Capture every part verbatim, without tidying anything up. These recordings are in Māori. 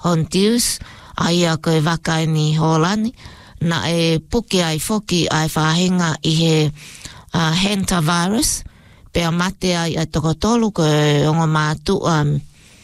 Hontius, aia koe waka ni Holani, na e puke ai foki ai whahenga i he uh, hantavirus, pea mate ai a tokotolu koe ongo mātu um,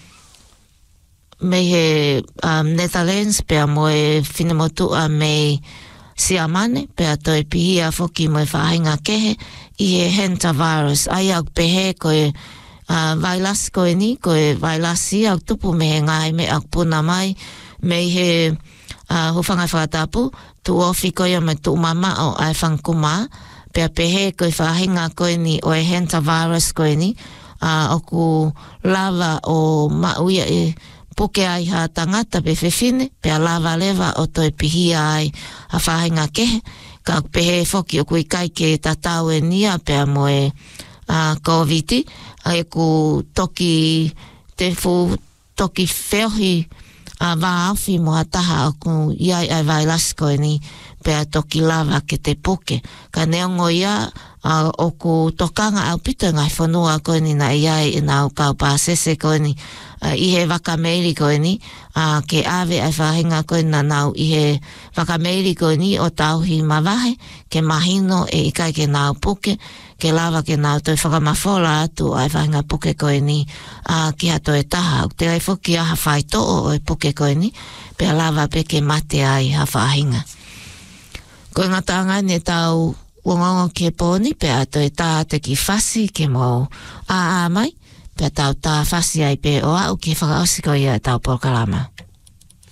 me he um, Netherlands, pea moe whinamotu a me siamane, pea toi pihia foki moe whahenga kehe i he hantavirus. Ai au pehe koe uh, vailasi koe ni, koe vailasi au tupu me he ngai me au puna mai, me he uh, hufanga whakatapu, tu ofi koe me tu mama o ai whankuma, pea pehe koe whahinga koe ni o e hantavirus koe ni, uh, oku lava o mauia e puke ai ha tangata pe whewhine, pea lava lewa o toi pihia ai a whahinga kehe, ka pehe foki o kui kai ke tatau e nia pea moe uh, COVID, ai ku toki te fu toki wheohi a uh, wāawhi moa taha o ku iai ai vailasi koe ni pea toki lava ke te puke. Ka neongo ia uh, o ku tokanga au pito ngai whanua koe ni na iai e nau pau pāsese koe ni uh, i he wakameiri koe ni uh, ke ave ai whahinga koe na nau i he wakameiri koe ni o tauhi mawahe ke mahino e ikai ke nau puke ke lava ke nau toi whakamafola atu ai whahinga puke koe ni uh, ki hato e taha te ai whoki aha whai to'o o e puke koe ni pea lava pe ke mate ai ha whahinga. Koe ngatanga ne tau wongongo ke pōni pea toi tā te ki whasi ke mo a a mai pea tau tā whasi ai pe o au ke whakaosi koe ia tau Porokalama.